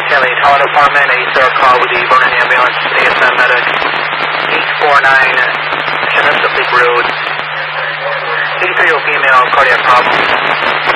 Kelly Tower Department, a third call with the Vernon Ambulance, ASM Medic, 849 Chesapeake Road, 83-year-old female, cardiac problem.